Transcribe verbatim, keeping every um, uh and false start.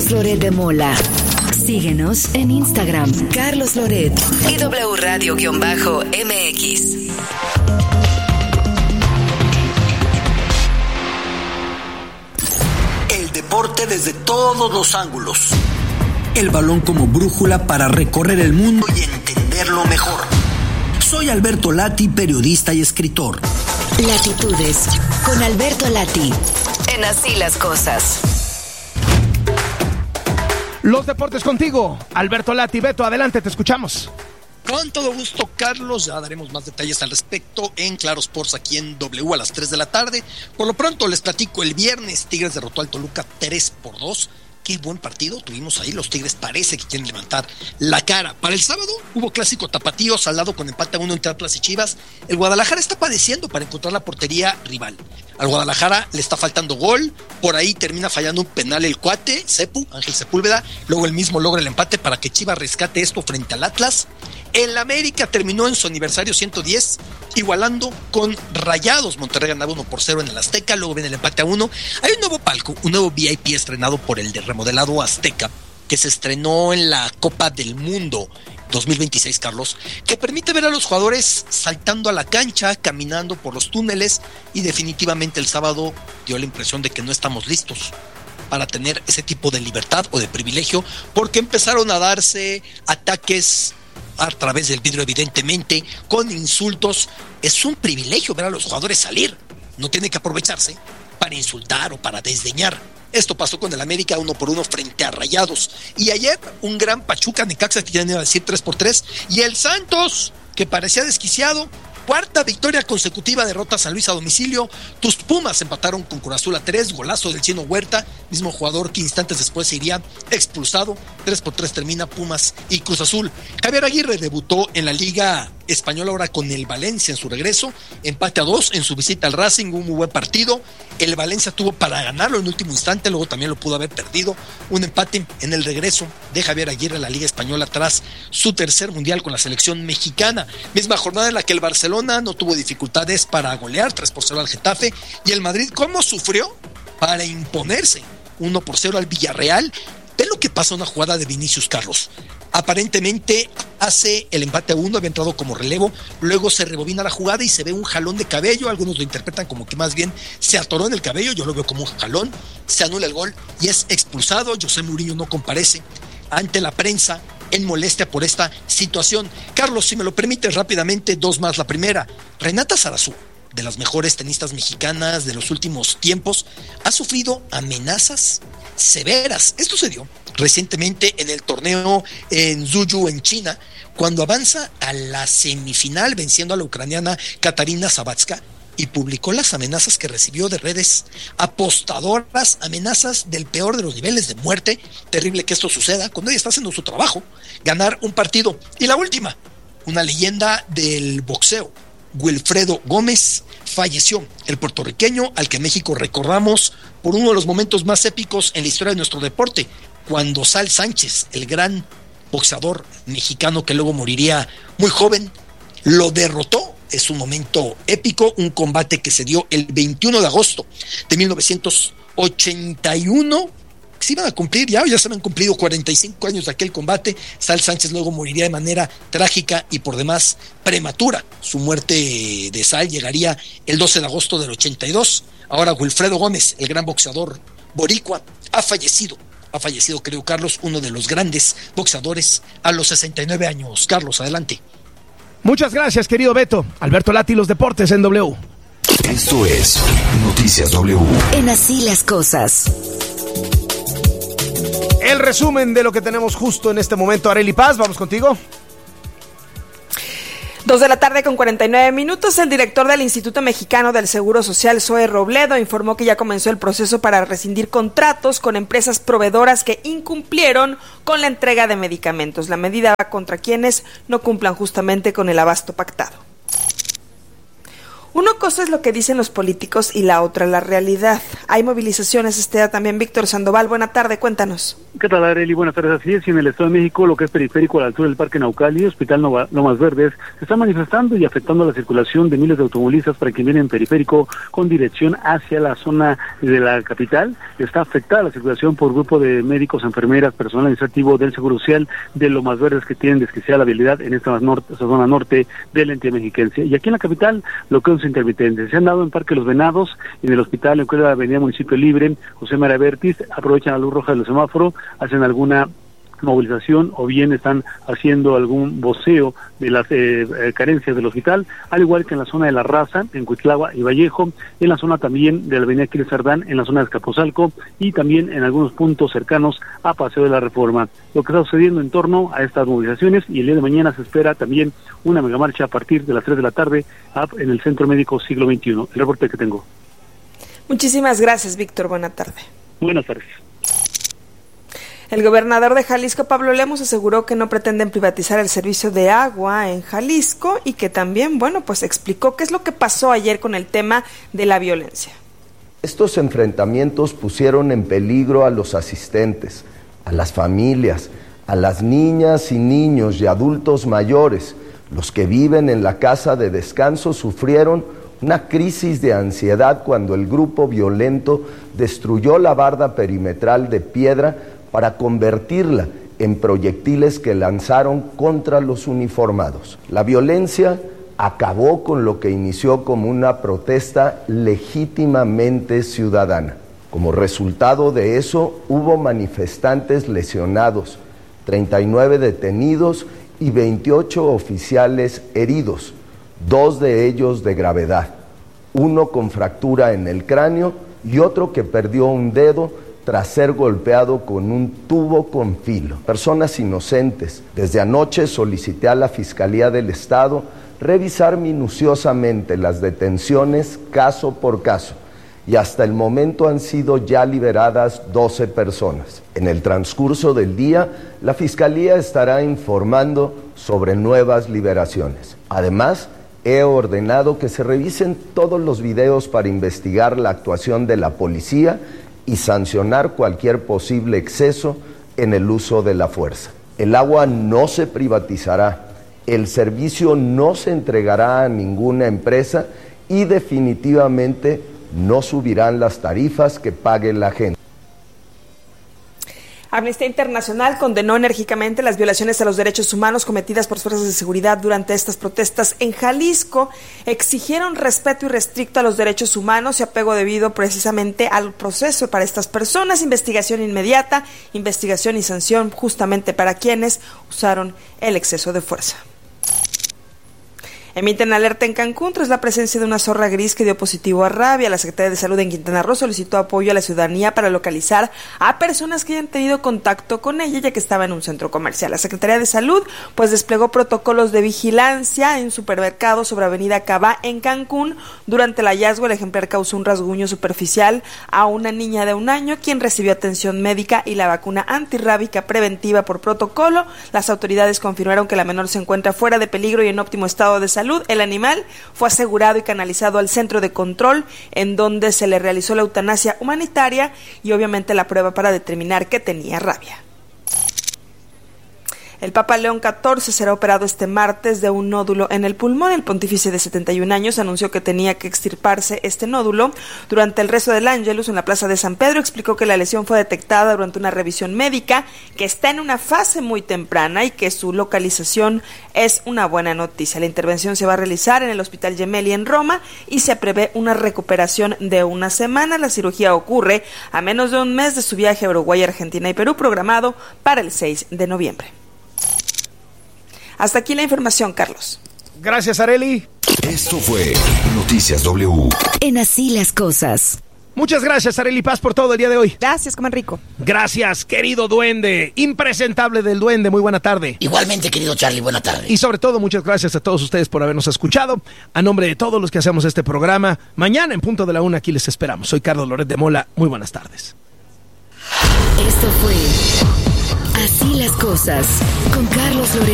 Carlos Loret de Mola. Síguenos en Instagram, Carlos Loret y W Radio-M X. El deporte desde todos los ángulos. El balón como brújula para recorrer el mundo y entenderlo mejor. Soy Alberto Lati, periodista y escritor. Latitudes con Alberto Lati. En Así las Cosas. Los deportes contigo, Alberto Lati. Beto, adelante, te escuchamos. Con todo gusto, Carlos. Ya daremos más detalles al respecto en Claro Sports aquí en W a las tres de la tarde. Por lo pronto les platico, el viernes Tigres derrotó al Toluca tres por dos. Qué buen partido tuvimos ahí, los Tigres parece que quieren levantar la cara. Para el sábado hubo clásico tapatío saldado con empate a uno entre Atlas y Chivas. El Guadalajara está padeciendo para encontrar la portería rival. Al Guadalajara le está faltando gol, por ahí termina fallando un penal el cuate, Sepu, Ángel Sepúlveda, luego él mismo logra el empate para que Chivas rescate esto frente al Atlas. El América terminó en su aniversario ciento diez, igualando con Rayados. Monterrey ganaba uno por cero en el Azteca, luego viene el empate a uno. Hay un nuevo palco, un nuevo V I P estrenado por el de remodelado Azteca, que se estrenó en la Copa del Mundo dos mil veintiséis, Carlos, que permite ver a los jugadores saltando a la cancha, caminando por los túneles, y definitivamente el sábado dio la impresión de que no estamos listos para tener ese tipo de libertad o de privilegio, porque empezaron a darse ataques a través del vidrio, evidentemente, con insultos. Es un privilegio ver a los jugadores salir, no tiene que aprovecharse para insultar o para desdeñar. Esto pasó con el América uno por uno frente a Rayados. Y ayer un gran Pachuca, Necaxa, que ya iba a decir tres por tres. Y el Santos, que parecía desquiciado. Cuarta victoria consecutiva, derrota a San Luis a domicilio. Tus Pumas empataron con Cruz Azul a tres, golazo del Chino Huerta, mismo jugador que instantes después se iría expulsado. tres por tres termina Pumas y Cruz Azul. Javier Aguirre debutó en la Liga Española ahora con el Valencia en su regreso. Empate a dos en su visita al Racing, un muy buen partido. El Valencia tuvo para ganarlo en último instante, luego también lo pudo haber perdido. Un empate en el regreso de Javier Aguirre a la Liga Española tras su tercer mundial con la selección mexicana. Misma jornada en la que el Barcelona no tuvo dificultades para golear, tres por cero al Getafe, y el Madrid, ¿cómo sufrió para imponerse uno por cero al Villarreal? Ve lo que pasa, una jugada de Vinicius, Carlos. Aparentemente hace el empate a uno, había entrado como relevo, luego se rebobina la jugada y se ve un jalón de cabello. Algunos lo interpretan como que más bien se atoró en el cabello, yo lo veo como un jalón. Se anula el gol y es expulsado. José Mourinho no comparece ante la prensa en molestia por esta situación. Carlos, si me lo permites rápidamente, dos más. La primera, Renata Zarazú, de las mejores tenistas mexicanas de los últimos tiempos, ha sufrido amenazas severas. Esto se dio recientemente en el torneo en Zhuyu, en China, cuando avanza a la semifinal venciendo a la ucraniana Katarina Sabatska, y publicó las amenazas que recibió de redes apostadoras, amenazas del peor de los niveles de muerte. Terrible que esto suceda cuando ella está haciendo su trabajo, ganar un partido. Y la última, una leyenda del boxeo, Wilfredo Gómez, falleció. El puertorriqueño al que México recordamos por uno de los momentos más épicos en la historia de nuestro deporte, cuando Sal Sánchez, el gran boxeador mexicano que luego moriría muy joven, lo derrotó. Es un momento épico, un combate que se dio el veintiuno de agosto de mil novecientos ochenta y uno. Se iban a cumplir, ya, ya se habían cumplido cuarenta y cinco años de aquel combate. Sal Sánchez luego moriría de manera trágica y por demás prematura. Su muerte de Sal llegaría el doce de agosto del ochenta y dos. Ahora Wilfredo Gómez, el gran boxeador boricua, ha fallecido. Ha fallecido, creo, Carlos, uno de los grandes boxeadores a los sesenta y nueve años. Carlos, adelante. Muchas gracias, querido Beto. Alberto Lati, los deportes en W. Esto es Noticias W. En Así las Cosas. El resumen de lo que tenemos justo en este momento. Arely Paz, vamos contigo. Dos de la tarde con cuarenta y nueve minutos. El director del Instituto Mexicano del Seguro Social, Zoe Robledo, informó que ya comenzó el proceso para rescindir contratos con empresas proveedoras que incumplieron con la entrega de medicamentos. La medida va contra quienes no cumplan justamente con el abasto pactado. Una cosa es lo que dicen los políticos y la otra la realidad. Hay movilizaciones, Estea, también Víctor Sandoval. Buena tarde, cuéntanos. ¿Qué tal, Arely? Buenas tardes. Así es, y en el Estado de México, lo que es periférico a la altura del Parque Naucali, Hospital Nova, Lomas Verdes, se está manifestando y afectando la circulación de miles de automovilistas para quien viene en periférico con dirección hacia la zona de la capital. Está afectada la circulación por grupo de médicos, enfermeras, personal administrativo del Seguro Social de Lomas Verdes que tienen desquiciada la habilidad en esta, norte, esta zona norte de la entidad mexiquense. Y aquí en la capital, bloqueos intermitentes. Se han dado en Parque Los Venados, en el hospital, en la avenida Municipio Libre, José María Vértiz, aprovechan la luz roja de los semáforos, hacen alguna movilización o bien están haciendo algún voceo de las eh, eh, carencias del hospital, al igual que en la zona de La Raza, en Cuitlagua y Vallejo, en la zona también de la avenida Aquiles Cerdán, en la zona de Escapozalco y también en algunos puntos cercanos a Paseo de la Reforma. Lo que está sucediendo en torno a estas movilizaciones, y el día de mañana se espera también una megamarcha a partir de las tres de la tarde en el Centro Médico Siglo veintiuno. El reporte que tengo. Muchísimas gracias, Víctor. Buena tarde. Buenas tardes. El gobernador de Jalisco, Pablo Lemus, aseguró que no pretenden privatizar el servicio de agua en Jalisco y que también, bueno, pues explicó qué es lo que pasó ayer con el tema de la violencia. Estos enfrentamientos pusieron en peligro a los asistentes, a las familias, a las niñas y niños y adultos mayores. Los que viven en la casa de descanso sufrieron una crisis de ansiedad cuando el grupo violento destruyó la barda perimetral de piedra para convertirla en proyectiles que lanzaron contra los uniformados. La violencia acabó con lo que inició como una protesta legítimamente ciudadana. Como resultado de eso, hubo manifestantes lesionados, treinta y nueve detenidos y veintiocho oficiales heridos, dos de ellos de gravedad, uno con fractura en el cráneo y otro que perdió un dedo tras ser golpeado con un tubo con filo. Personas inocentes. Desde anoche solicité a la Fiscalía del Estado revisar minuciosamente las detenciones caso por caso, y hasta el momento han sido ya liberadas doce personas. En el transcurso del día, la Fiscalía estará informando sobre nuevas liberaciones. Además, he ordenado que se revisen todos los videos para investigar la actuación de la policía y sancionar cualquier posible exceso en el uso de la fuerza. El agua no se privatizará, el servicio no se entregará a ninguna empresa y definitivamente no subirán las tarifas que pague la gente. Amnistía Internacional condenó enérgicamente las violaciones a los derechos humanos cometidas por fuerzas de seguridad durante estas protestas en Jalisco. Exigieron respeto irrestricto a los derechos humanos y apego debido precisamente al proceso para estas personas, investigación inmediata, investigación y sanción justamente para quienes usaron el exceso de fuerza. Emiten alerta en Cancún tras la presencia de una zorra gris que dio positivo a rabia. La Secretaría de Salud en Quintana Roo solicitó apoyo a la ciudadanía para localizar a personas que hayan tenido contacto con ella, ya que estaba en un centro comercial. La Secretaría de Salud pues desplegó protocolos de vigilancia en supermercados sobre Avenida Cabá en Cancún. Durante el hallazgo, el ejemplar causó un rasguño superficial a una niña de un año, quien recibió atención médica y la vacuna antirrábica preventiva por protocolo. Las autoridades confirmaron que la menor se encuentra fuera de peligro y en óptimo estado de salud. El animal fue asegurado y canalizado al centro de control, en donde se le realizó la eutanasia humanitaria y obviamente la prueba para determinar que tenía rabia. El Papa León catorce será operado este martes de un nódulo en el pulmón. El pontífice de setenta y un años anunció que tenía que extirparse este nódulo. Durante el rezo del Ángelus en la Plaza de San Pedro, explicó que la lesión fue detectada durante una revisión médica, que está en una fase muy temprana y que su localización es una buena noticia. La intervención se va a realizar en el Hospital Gemelli en Roma y se prevé una recuperación de una semana. La cirugía ocurre a menos de un mes de su viaje a Uruguay, Argentina y Perú, programado para el seis de noviembre. Hasta aquí la información, Carlos. Gracias, Arely. Esto fue Noticias W. En Así las Cosas. Muchas gracias, Arely Paz, por todo el día de hoy. Gracias, coman rico. Gracias, querido duende, impresentable del duende, muy buena tarde. Igualmente, querido Charlie, buena tarde. Y sobre todo, muchas gracias a todos ustedes por habernos escuchado. A nombre de todos los que hacemos este programa, mañana en punto de la una aquí les esperamos. Soy Carlos Loret de Mola, muy buenas tardes. Esto fue Así las Cosas, con Carlos Loret